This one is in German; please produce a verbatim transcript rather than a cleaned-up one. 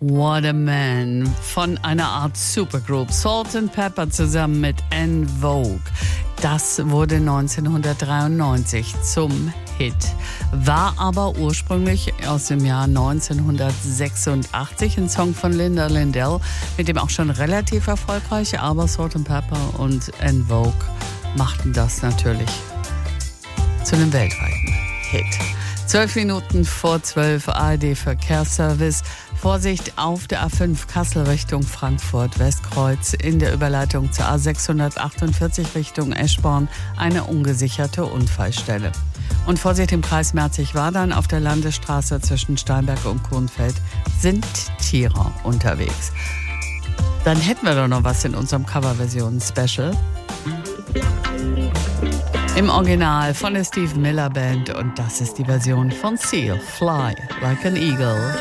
What a Man von einer Art Supergroup Salt and Pepper zusammen mit En Vogue. Das wurde neunzehnhundertdreiundneunzig zum Hit, war aber ursprünglich aus dem Jahr neunzehnhundertsechsundachtzig ein Song von Linda Lindell, mit dem auch schon relativ erfolgreich, aber Salt and Pepper und En Vogue machten das natürlich zu einem weltweiten Hit. Zwölf Minuten vor zwölf, A R D-Verkehrsservice. Vorsicht auf der A fünf Kassel Richtung Frankfurt Westkreuz, in der Überleitung zur A sechshundertachtundvierzig Richtung Eschborn eine ungesicherte Unfallstelle. Und Vorsicht im Kreis Merzig-Wadern auf der Landesstraße zwischen Steinberg und Kuhnfeld sind Tiere unterwegs. Dann hätten wir doch noch was in unserem Coverversion-Special. Im Original von der Steve Miller Band, und das ist die Version von Seal, Fly Like an Eagle.